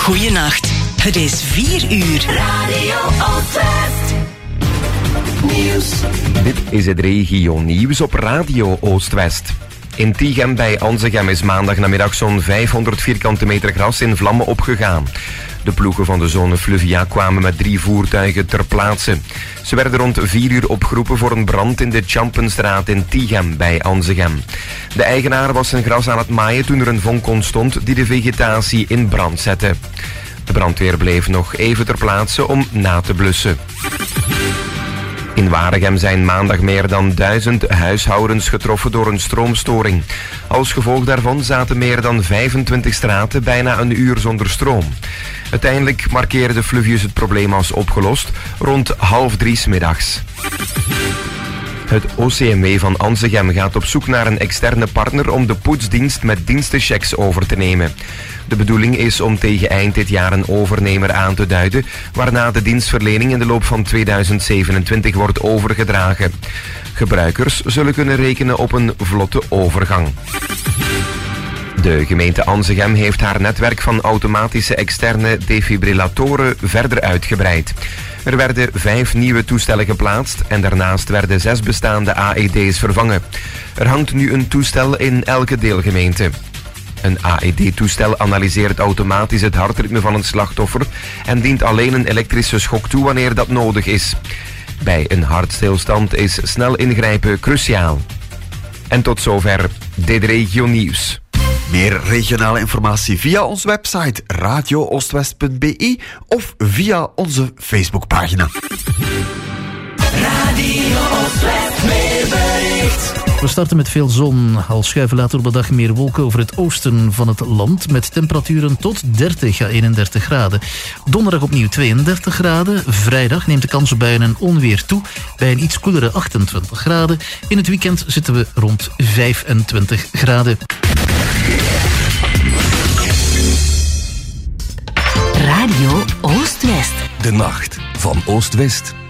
Goeienacht. Het is 4 uur. Radio Oostwest. Nieuws. Dit is het regio-nieuws op Radio Oostwest. In Tichem bij Anzegem is maandag namiddag zo'n 500 vierkante meter gras in vlammen opgegaan. De ploegen van de zone Fluvia kwamen met 3 voertuigen ter plaatse. Ze werden rond 4 uur opgeroepen voor een brand in de Champenstraat in Tichem bij Anzegem. De eigenaar was zijn gras aan het maaien toen er een vonk ontstond die de vegetatie in brand zette. De brandweer bleef nog even ter plaatse om na te blussen. In Waregem zijn maandag meer dan 1000 huishoudens getroffen door een stroomstoring. Als gevolg daarvan zaten meer dan 25 straten bijna een uur zonder stroom. Uiteindelijk markeerde Fluvius het probleem als opgelost rond 2:30 'middags. Het OCMW van Anzegem gaat op zoek naar een externe partner om de poetsdienst met dienstenchecks over te nemen. De bedoeling is om tegen eind dit jaar een overnemer aan te duiden, waarna de dienstverlening in de loop van 2027 wordt overgedragen. Gebruikers zullen kunnen rekenen op een vlotte overgang. De gemeente Anzegem heeft haar netwerk van automatische externe defibrillatoren verder uitgebreid. Er werden 5 nieuwe toestellen geplaatst en daarnaast werden 6 bestaande AED's vervangen. Er hangt nu een toestel in elke deelgemeente. Een AED-toestel analyseert automatisch het hartritme van een slachtoffer en dient alleen een elektrische schok toe wanneer dat nodig is. Bij een hartstilstand is snel ingrijpen cruciaal. En tot zover dit regio-nieuws. Meer regionale informatie via onze website radiooostwest.be of via onze Facebookpagina. Radio Oostwest weerbericht. We starten met veel zon. Al schuiven later op de dag meer wolken over het oosten van het land met temperaturen tot 30 à 31 graden. Donderdag opnieuw 32 graden. Vrijdag neemt de kans op buien en onweer toe bij een iets koelere 28 graden. In het weekend zitten we rond 25 graden. Radio Oostwest. De nacht van Oost-West.